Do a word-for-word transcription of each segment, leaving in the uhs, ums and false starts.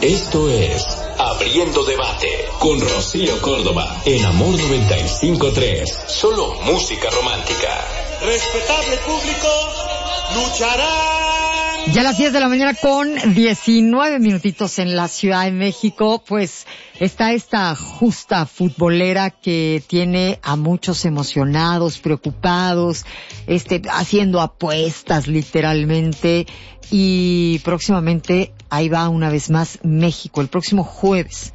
Esto es Abriendo Debate con Rocío Córdoba en Amor noventa y cinco punto tres. Solo música romántica. Respetable público, lucharán. Ya a las diez de la mañana con diecinueve minutitos en la Ciudad de México, pues está esta justa futbolera que tiene a muchos emocionados, preocupados, este, haciendo apuestas literalmente, y próximamente ahí va una vez más México, el próximo jueves.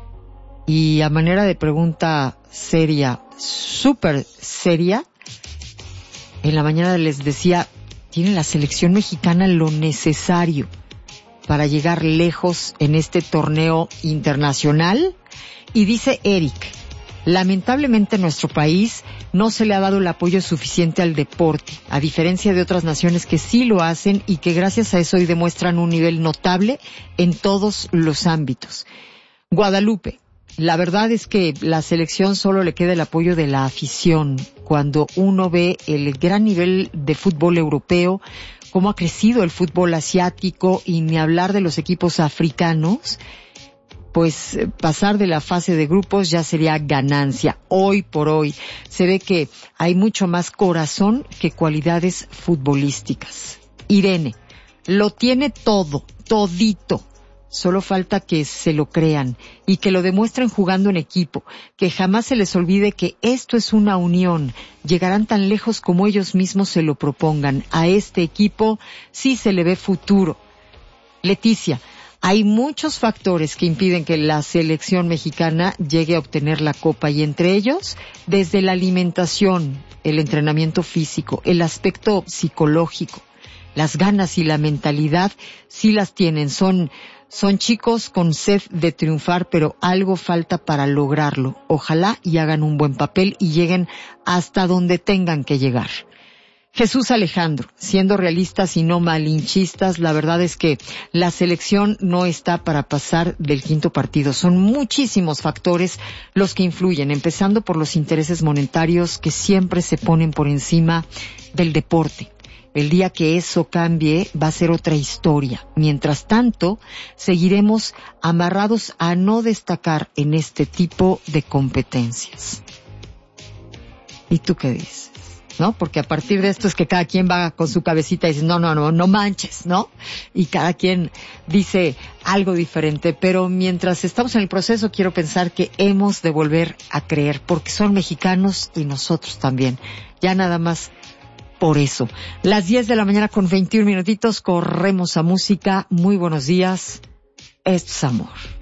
Y a manera de pregunta seria, súper seria, en la mañana les decía, ¿tiene la selección mexicana lo necesario para llegar lejos en este torneo internacional? Y dice Eric, lamentablemente en nuestro país no se le ha dado el apoyo suficiente al deporte, a diferencia de otras naciones que sí lo hacen y que gracias a eso hoy demuestran un nivel notable en todos los ámbitos. Guadalupe, la verdad es que la selección solo le queda el apoyo de la afición. Cuando uno ve el gran nivel de fútbol europeo, cómo ha crecido el fútbol asiático y ni hablar de los equipos africanos, pues pasar de la fase de grupos ya sería ganancia. Hoy por hoy se ve que hay mucho más corazón que cualidades futbolísticas. Irene, lo tiene todo, todito. Solo falta que se lo crean y que lo demuestren jugando en equipo, que jamás se les olvide que esto es una unión. Llegarán tan lejos como ellos mismos se lo propongan. A este equipo sí se le ve futuro. Leticia, hay muchos factores que impiden que la selección mexicana llegue a obtener la copa, y entre ellos, desde la alimentación, el entrenamiento físico, el aspecto psicológico, las ganas y la mentalidad sí las tienen. Son Son chicos con sed de triunfar, pero algo falta para lograrlo. Ojalá y hagan un buen papel y lleguen hasta donde tengan que llegar. Jesús Alejandro, siendo realistas y no malinchistas, la verdad es que la selección no está para pasar del quinto partido. Son muchísimos factores los que influyen, empezando por los intereses monetarios que siempre se ponen por encima del deporte. El día que eso cambie va a ser otra historia. Mientras tanto, seguiremos amarrados a no destacar en este tipo de competencias. ¿Y tú qué dices? ¿No? Porque a partir de esto es que cada quien va con su cabecita y dice, no, no, no, no manches, ¿no? Y cada quien dice algo diferente. Pero mientras estamos en el proceso, quiero pensar que hemos de volver a creer, porque son mexicanos y nosotros también. Ya nada más por eso. Las diez de la mañana con veintiún minutitos, corremos a música. Muy buenos días. Esto es amor.